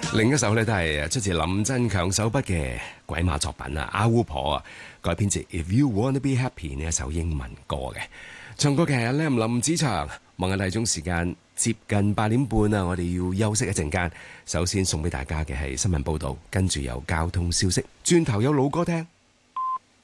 另一首咧都係出自林振強手筆嘅鬼馬作品啊，阿巫婆啊，改編自 If You Wanna Be Happy 呢一首英文歌嘅。唱歌嘅係林子祥。望下例鐘時間接近8點半啊，我哋要休息一陣間。首先送俾大家嘅係新聞報道，跟住有交通消息，轉頭有老歌聽。